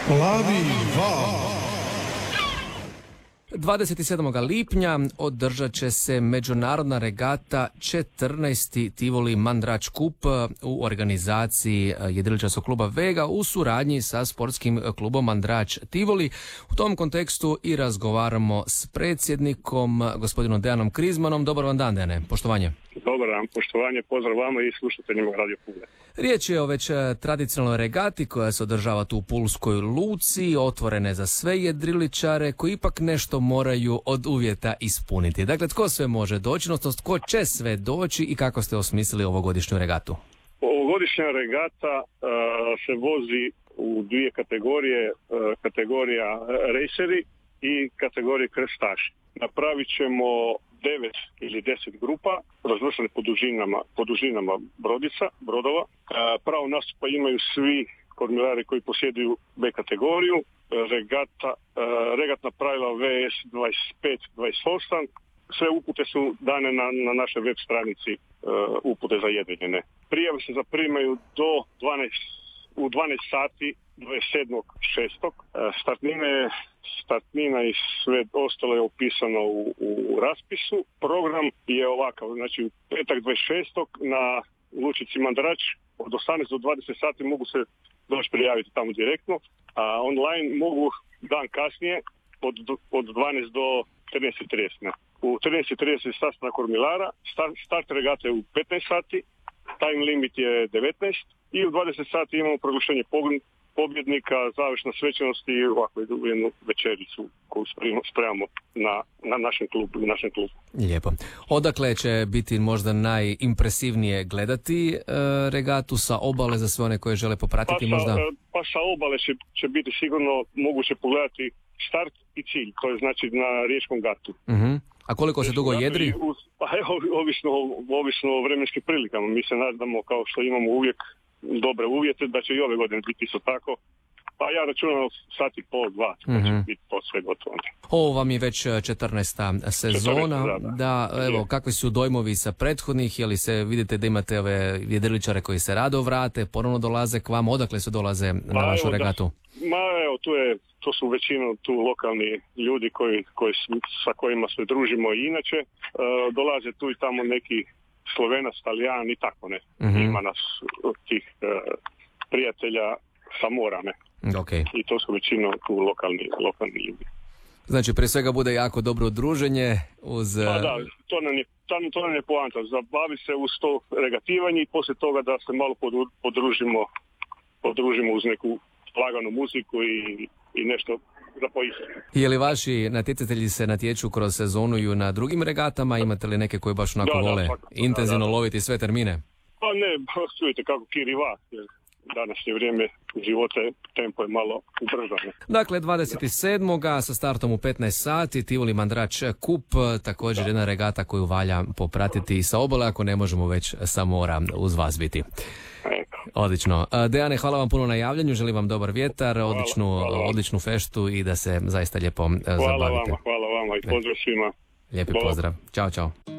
Plavi val. 27. lipnja održat će se međunarodna regata 14. Tivoli Mandrač Kup u organizaciji jedriličarskog kluba Vega u suradnji sa sportskim klubom Mandrač Tivoli. U tom kontekstu i razgovaramo s predsjednikom, gospodinom Dejanom Krizmanom. Dobar vam dan, Dejane. Poštovanje. Dobar dan, poštovanje, pozdrav vama i slušateljima Radio Pule. Riječ je o već tradicionalnoj regati koja se održava tu u Pulskoj luci, otvorene za sve jedriličare koji ipak nešto moraju od uvjeta ispuniti. Dakle, tko sve može doći, odnosno tko će sve doći i kako ste osmislili ovogodišnju regatu? Ovogodišnja regata se vozi u dvije kategorije, kategorija raceri i kategorija krstaši. Napravit ćemo 9 ili 10 grupa, razvrstane po dužinama brodova. Pravo nastupa imaju svi kormilari koji posjeduju B kategoriju. Regatna pravila VS 25-28. Sve upute su dane na našoj web stranici, upute za jedrenje. Prijave se zaprimaju u 12 sati 27.6. Startnina i sve ostalo je opisano u raspisu. Program je ovakav, znači u petak 26. na lučici Mandrač od 18 do 20 sati mogu se doći prijaviti tamo direktno, a online mogu dan kasnije od 12 do 13.30. U 13.30 sastanak kormilara, start regate u 15 sati, time limit je 19 i u 20 sati imamo proglašenje pobjednika, završna svečanost i ovako jednu večericu koju spremamo na našem klubu. Lijepo. Odakle će biti možda najimpresivnije gledati regatu, sa obale za sve one koje žele popratiti možda? Pa sa obale će biti sigurno moguće pogledati start i cilj, to je znači na riječkom gatu. Uh-huh. A koliko se dugo jedri? Pa ovisno o vremenskim prilikama. Mi se nadamo, kao što imamo uvijek dobre uvjete, da će i ove godine biti isto tako. Pa ja računam sat i pol, dva, će biti to sve gotovo. Ovo vam je već 14. sezona. Da, evo, kakvi su dojmovi sa prethodnih? Je li se vidite da imate ove jedriličare koji se rado vrate, ponovno dolaze k vam? Odakle su dolaze na vašu regatu? To su većinom tu lokalni ljudi sa kojima se družimo i inače. Dolaze tu i tamo neki Slovenac, Talijan i tako ne. Uh-huh. Ima nas od tih prijatelja sa mora, ne. Okay. I to su većinom tu lokalni ljudi. Znači, prije svega bude jako dobro druženje uz... Pa da, to nam je poanta. Zabavi se uz to regativanje i poslije toga da se malo podružimo uz neku laganu muziku i nešto za poistinu. Je li vaši natjecatelji se natječu kroz sezonu i na drugim regatama? Imate li neke koji baš onako vole intenzivno loviti sve termine? Pa ne, čujete kako kiriva. Današnje vrijeme života, tempo je malo ubrzano. Dakle, 27. sa startom u 15 sati, Tivoli Mandrač Kup, također jedna regata koju valja popratiti i sa obale, ako ne možemo već sa mora uz vas biti. Odlično. Dejane, hvala vam puno na javljanju, želim vam dobar vjetar, odličnu feštu i da se zaista lijepo zabavite. Hvala vama i pozdrav svima. Lijepi pozdrav. Ćao, čao.